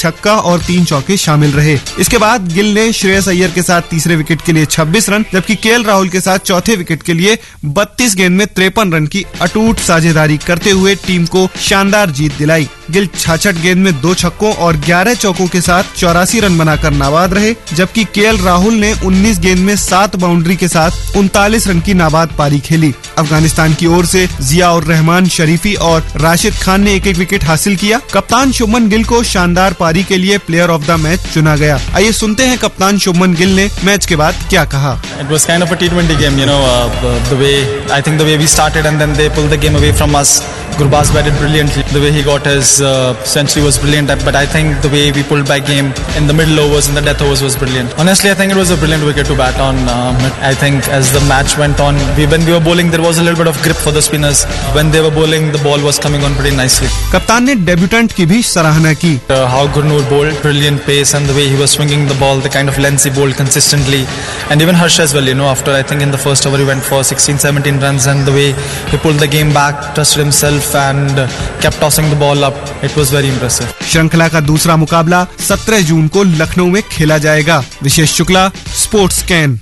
छक्का और 3 चौके शामिल रहे। इसके बाद गिल ने श्रेयस अय्यर के साथ तीसरे विकेट के लिए 26 रन, जबकि केएल राहुल के साथ चौथे विकेट के लिए 32 गेंद में 53 रन की अटूट साझेदारी करते हुए टीम को शानदार जीत दिलाई। गिल 66 गेंद में 2 छक्कों और 11 चौकों के साथ 84 रन बनाकर नाबाद रहे, जबकि केएल राहुल ने 19 गेंद में 7 बाउंड्री के साथ 39 रन की नाबाद पारी खेली। अफगानिस्तान की ओर से जिया और रहमान शरीफी और राशिद खान ने एक विकेट हासिल किया। कप्तान शुभमन गिल को शानदार पारी के लिए प्लेयर ऑफ द मैच चुना गया। आइए सुनते हैं कप्तान शुभमन गिल ने मैच के बाद क्या कहा। It was kind of a T20 game, you know, the way we started and then they pulled the game away from us. Gurbaz batted brilliantly. The way he got his century was brilliant, but I think the way we pulled back game in the middle overs and the death overs was brilliant. Honestly, I think it was a brilliant wicket to bat on. I think as the match went on, when we were bowling, there was a little bit of grip for the spinners. When they were bowling, the ball was coming on pretty nicely. कप्तान ने debutant की भी सराहना की। How Gurnur bowled, brilliant pace and the way he was swinging the ball, the kind of lengths he bowled consistently, and even Harsh as well. You know, after I think in the first over he went for 16-17 runs, and the way he pulled the game back, trusted himself and kept tossing the ball up, it was very impressive. श्रृंखला का दूसरा मुकाबला 17 जून को लखनऊ में खेला जाएगा। विशेष Shukla, sports scan.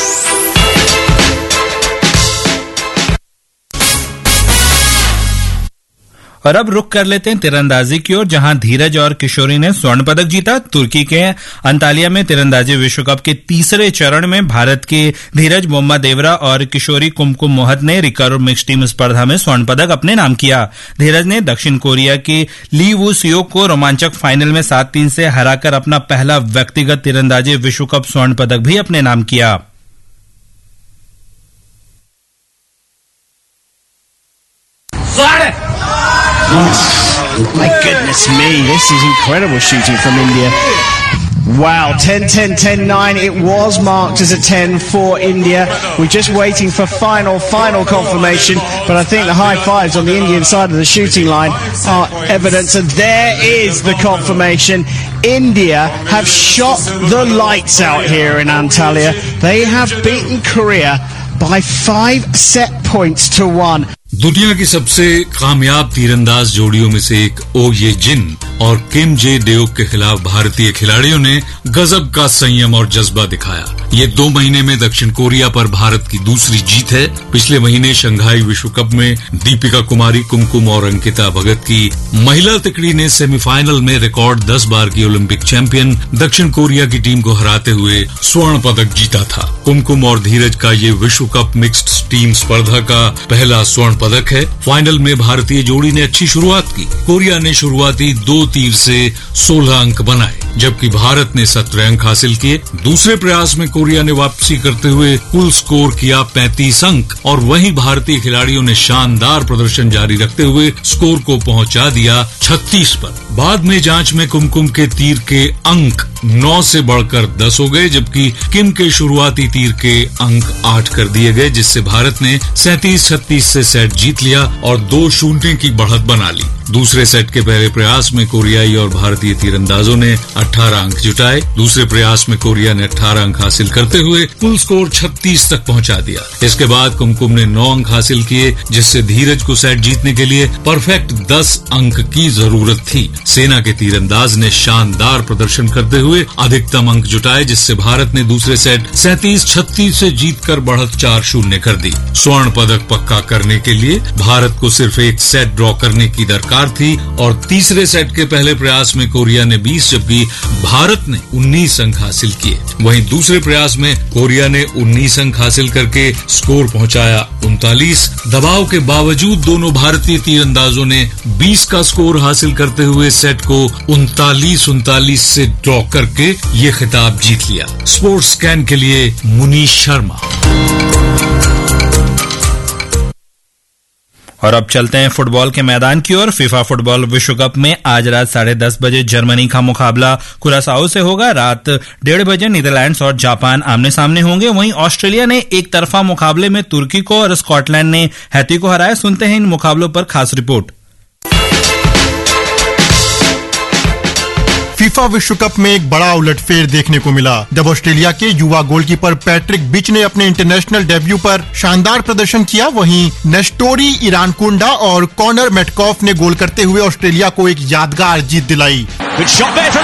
और अब रुक कर लेते हैं तीरंदाजी की ओर, जहां धीरज और किशोरी ने स्वर्ण पदक जीता। तुर्की के अंतालिया में तीरंदाजी विश्व कप के तीसरे चरण में भारत के धीरज मोहम्मदेवरा और किशोरी कुमकुम मोहत ने रिकर्व मिक्स टीम स्पर्धा में स्वर्ण पदक अपने नाम किया। धीरज ने दक्षिण कोरिया के ली वू सियोक को रोमांचक फाइनल में 7-3 से हराकर अपना पहला व्यक्तिगत तीरंदाजी विश्व कप स्वर्ण पदक भी अपने नाम किया। My goodness me, this is incredible shooting from India. Wow, 10-10, 10-9. It was marked as a 10 for India. We're just waiting for final confirmation. But I think the high fives on the Indian side of the shooting line are evidence. And there is the confirmation. India have shot the lights out here in Antalya. They have beaten Korea by 5 set points to 1. दुनिया की सबसे कामयाब तीरंदाज जोड़ियों में से एक ओ ये जिन और किम जे डेओक के खिलाफ भारतीय खिलाड़ियों ने गजब का संयम और जज्बा दिखाया। ये 2 महीने में दक्षिण कोरिया पर भारत की दूसरी जीत है। पिछले महीने शंघाई विश्व कप में दीपिका कुमारी, कुमकुम और अंकिता भगत की महिला तिकड़ी ने सेमीफाइनल में रिकॉर्ड 10 बार की ओलंपिक चैंपियन दक्षिण कोरिया की टीम को हराते हुए स्वर्ण पदक जीता था। कुमकुम और धीरज का ये विश्व कप मिक्स्ड टीम स्पर्धा का पहला स्वर्ण पदक है। फाइनल में भारतीय जोड़ी ने अच्छी शुरुआत की। कोरिया ने शुरुआती 2 तीर से 16 अंक बनाए, जबकि भारत ने 17 अंक हासिल किए। दूसरे प्रयास में कोरिया ने वापसी करते हुए कुल स्कोर किया 35 अंक और वहीं भारतीय खिलाड़ियों ने शानदार प्रदर्शन जारी रखते हुए स्कोर को पहुंचा दिया 36 पर। बाद में जांच में कुमकुम के तीर के अंक 9 से बढ़कर 10 हो गए, जबकि किम के शुरुआती तीर के अंक 8 कर दिए गए, जिससे भारत ने 37-36 से सेट जीत लिया और 2-0 की बढ़त बना ली। दूसरे सेट के पहले प्रयास में कोरियाई और भारतीय तीरंदाजों ने 18 अंक जुटाए। दूसरे प्रयास में कोरिया ने 18 अंक हासिल करते हुए कुल स्कोर 36 तक पहुंचा दिया। इसके बाद कुमकुम ने 9 अंक हासिल किए, जिससे धीरज को सेट जीतने के लिए परफेक्ट 10 अंक की जरूरत थी। सेना के तीरंदाज ने शानदार प्रदर्शन करते हुए अधिकतम अंक जुटाए, जिससे भारत ने दूसरे सेट 37-36 से जीतकर बढ़त 4-0 कर दी। स्वर्ण पदक पक्का करने के लिए भारत को सिर्फ एक सेट ड्रॉ करने की दरकार थी और तीसरे सेट के पहले प्रयास में कोरिया ने 20 जबकि भारत ने 19 अंक हासिल किए। वहीं दूसरे प्रयास में कोरिया ने 19 अंक हासिल करके स्कोर पहुंचाया 39। दबाव के बावजूद दोनों भारतीय तीरंदाजों ने 20 का स्कोर हासिल करते हुए सेट को 39-39 से ड्रॉ करके ये खिताब जीत लिया। स्पोर्ट्स स्कैन के लिए मुनीश शर्मा। और अब चलते हैं फुटबॉल के मैदान की ओर। फीफा फुटबॉल विश्व कप में आज रात 10:30 बजे जर्मनी का मुकाबला कुरासाओ से होगा। रात 1:30 बजे नीदरलैंड्स और जापान आमने सामने होंगे। वहीं ऑस्ट्रेलिया ने एक तरफा मुकाबले में तुर्की को और स्कॉटलैंड ने हैती को हराया। सुनते हैं इन मुकाबलों पर खास रिपोर्ट। फीफा विश्व कप में एक बड़ा उलटफेर देखने को मिला जब ऑस्ट्रेलिया के युवा गोलकीपर पैट्रिक बिच ने अपने इंटरनेशनल डेब्यू पर शानदार प्रदर्शन किया। वहीं नेस्टोरी इरानकुंडा और कॉनर मेटकॉफ ने गोल करते हुए ऑस्ट्रेलिया को एक यादगार जीत दिलाई।